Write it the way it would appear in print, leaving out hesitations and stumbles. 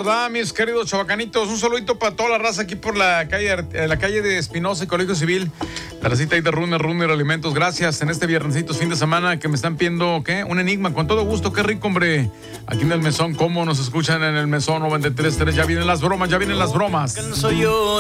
va, mis queridos chabacanitos? Un saludito para toda la raza aquí por la calle de Espinosa y Colegio Civil. La racita ahí de Runner Alimentos. Gracias en este viernesito, fin de semana, que me están pidiendo, ¿qué? Un enigma. Con todo gusto, qué rico, hombre. Aquí en el mesón, ¿cómo nos escuchan en el mesón 93.3? Ya vienen las bromas, ya vienen las bromas. Soy yo.